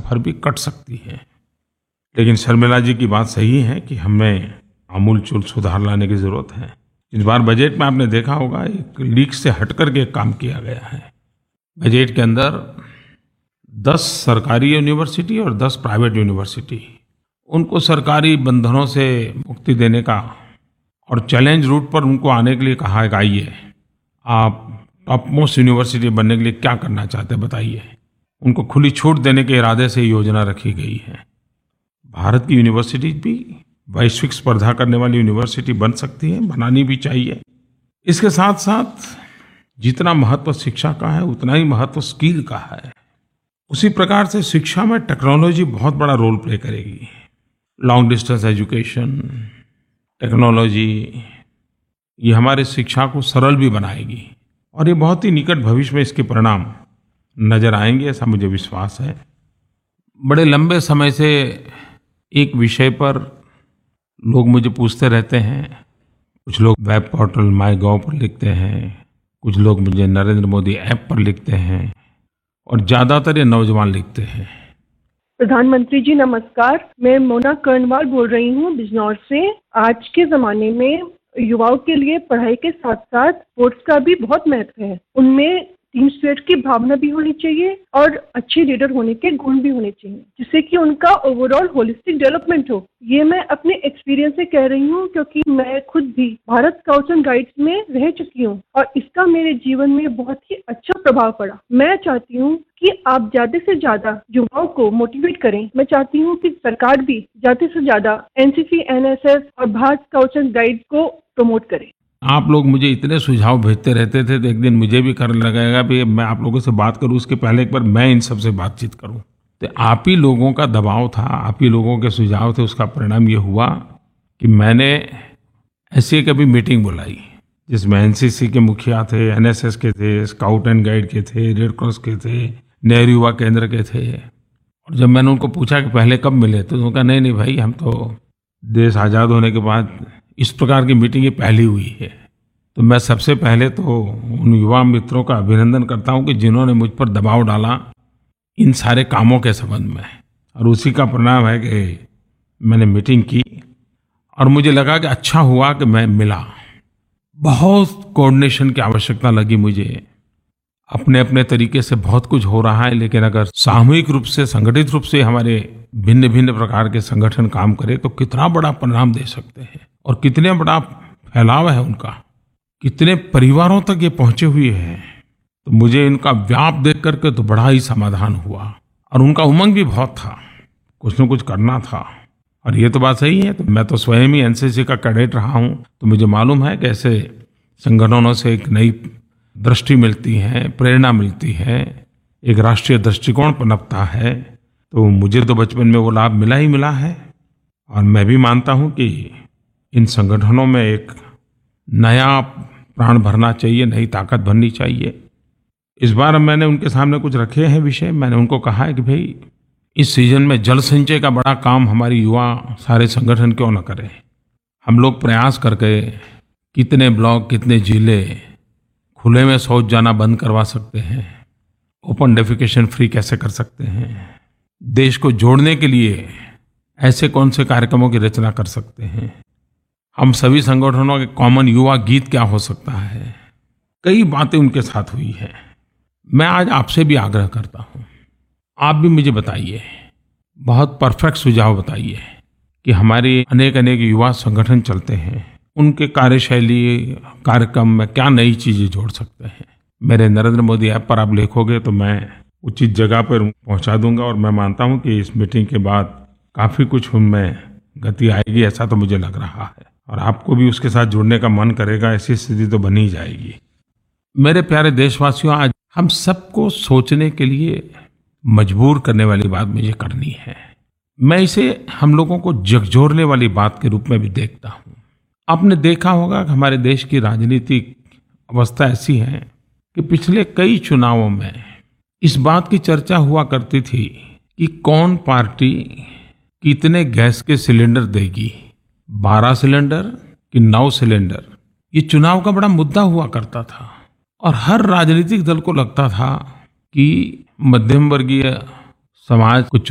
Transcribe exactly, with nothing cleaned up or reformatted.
सफ़र भी कट सकती है। लेकिन शर्मिला जी की बात सही है कि हमें आमूलचूल सुधार लाने की ज़रूरत है। इस बार बजट में आपने देखा होगा एक लीक से हट करके एक काम किया गया है। बजट के अंदर दस सरकारी यूनिवर्सिटी और दस प्राइवेट यूनिवर्सिटी, उनको सरकारी बंधनों से मुक्ति देने का और चैलेंज रूट पर उनको आने के लिए कहा है कि आइए आप टॉप मोस्ट यूनिवर्सिटी बनने के लिए क्या करना चाहते हैं बताइए। उनको खुली छूट देने के इरादे से योजना रखी गई है। भारत की यूनिवर्सिटी भी वैश्विक स्पर्धा करने वाली यूनिवर्सिटी बन सकती है, बनानी भी चाहिए। इसके साथ साथ जितना महत्व शिक्षा का है उतना ही महत्व स्किल का है। उसी प्रकार से शिक्षा में टेक्नोलॉजी बहुत बड़ा रोल प्ले करेगी। लॉन्ग डिस्टेंस एजुकेशन, टेक्नोलॉजी, ये हमारे शिक्षा को सरल भी बनाएगी और ये बहुत ही निकट भविष्य में इसके परिणाम नजर आएंगे, ऐसा मुझे विश्वास है। बड़े लंबे समय से एक विषय पर लोग मुझे पूछते रहते हैं। कुछ लोग वेब पोर्टल माई गॉव पर लिखते हैं, कुछ लोग मुझे नरेंद्र मोदी ऐप पर लिखते हैं और ज़्यादातर ये नौजवान लिखते हैं। प्रधानमंत्री जी नमस्कार, मैं मोना कर्णवाल बोल रही हूँ बिजनौर से। आज के ज़माने में युवाओं के लिए पढ़ाई के साथ साथ स्पोर्ट्स का भी बहुत महत्व है। उनमें टीम स्पिरिट की भावना भी होनी चाहिए और अच्छे लीडर होने के गुण भी होने चाहिए, जिससे कि उनका ओवरऑल होलिस्टिक डेवलपमेंट हो। ये मैं अपने एक्सपीरियंस से कह रही हूँ, क्योंकि मैं खुद भी भारत स्काउट्स एंड गाइड्स में रह चुकी हूँ और इसका मेरे जीवन में बहुत ही अच्छा प्रभाव पड़ा। मैं चाहती हूँ कि आप ज्यादा से ज्यादा युवाओं को मोटिवेट करें। मैं चाहती हूँ कि सरकार भी ज्यादा से ज्यादा एनसीसी, एनएसएस और भारत स्काउट्स एंड गाइड्स को प्रमोट करे। आप लोग मुझे इतने सुझाव भेजते रहते थे तो एक दिन मुझे भी करने लगेगा भी मैं आप लोगों से बात करूं, उसके पहले एक बार मैं इन सब से बातचीत करूं। तो आप ही लोगों का दबाव था, आप ही लोगों के सुझाव थे। उसका परिणाम ये हुआ कि मैंने ऐसी कभी मीटिंग बुलाई जिसमें एनसीसी के मुखिया थे, एनएसएस के थे, स्काउट एंड गाइड के थे, रेड क्रॉस के थे, नेहरू युवा केंद्र के थे। और जब मैंने उनको पूछा कि पहले कब मिले तो उन्होंने कहा नहीं नहीं भाई, हम तो देश आज़ाद होने के बाद इस प्रकार की मीटिंग ये पहली हुई है। तो मैं सबसे पहले तो उन युवा मित्रों का अभिनंदन करता हूं कि जिन्होंने मुझ पर दबाव डाला इन सारे कामों के संबंध में, और उसी का परिणाम है कि मैंने मीटिंग की और मुझे लगा कि अच्छा हुआ कि मैं मिला। बहुत कोऑर्डिनेशन की आवश्यकता लगी मुझे। अपने अपने तरीके से बहुत कुछ हो रहा है, लेकिन अगर सामूहिक रूप से, संगठित रूप से हमारे भिन्न भिन्न प्रकार के संगठन काम करें तो कितना बड़ा परिणाम दे सकते हैं और कितने बड़ा फैलाव है उनका, कितने परिवारों तक ये पहुंचे हुए हैं। तो मुझे इनका व्याप देख करके तो बड़ा ही समाधान हुआ और उनका उमंग भी बहुत था, कुछ न कुछ करना था। और ये तो बात सही है, तो मैं तो स्वयं ही एनसीसी का कैडेट रहा हूँ, तो मुझे मालूम है कैसे संगठनों से एक नई दृष्टि मिलती है, प्रेरणा मिलती है, एक राष्ट्रीय दृष्टिकोण पनपता है। तो मुझे तो बचपन में वो लाभ मिला ही मिला है और मैं भी मानता हूँ कि इन संगठनों में एक नया प्राण भरना चाहिए, नई ताकत भरनी चाहिए। इस बार मैंने उनके सामने कुछ रखे हैं विषय। मैंने उनको कहा है कि भाई इस सीजन में जल संचय का बड़ा काम हमारी युवा सारे संगठन क्यों न करें। हम लोग प्रयास करके कितने ब्लॉक, कितने जिले खुले में शौच जाना बंद करवा सकते हैं, ओपन डेफिकेशन फ्री कैसे कर सकते हैं, देश को जोड़ने के लिए ऐसे कौन से कार्यक्रमों की रचना कर सकते हैं, हम सभी संगठनों के कॉमन युवा गीत क्या हो सकता है। कई बातें उनके साथ हुई है। मैं आज आपसे भी आग्रह करता हूं, आप भी मुझे बताइए, बहुत परफेक्ट सुझाव बताइए कि हमारे अनेक अनेक युवा संगठन चलते हैं, उनके कार्यशैली, कार्यक्रम में क्या नई चीजें जोड़ सकते हैं। मेरे नरेंद्र मोदी ऐप पर आप लिखोगे तो मैं उचित जगह पर पहुंचा दूंगा और मैं मानता हूं कि इस मीटिंग के बाद काफी कुछ उनमें गति आएगी, ऐसा तो मुझे लग रहा है। और आपको भी उसके साथ जुड़ने का मन करेगा, ऐसी स्थिति तो बनी जाएगी। मेरे प्यारे देशवासियों, आज हम सबको सोचने के लिए मजबूर करने वाली बात मुझे करनी है। मैं इसे हम लोगों को झकझोरने वाली बात के रूप में भी देखता हूं। आपने देखा होगा कि हमारे देश की राजनीतिक अवस्था ऐसी है कि पिछले कई चुनावों में इस बात की चर्चा हुआ करती थी कि कौन पार्टी कितने गैस के सिलेंडर देगी, बारह सिलेंडर कि नौ सिलेंडर। ये चुनाव का बड़ा मुद्दा हुआ करता था और हर राजनीतिक दल को लगता था कि मध्यम वर्गीय समाज को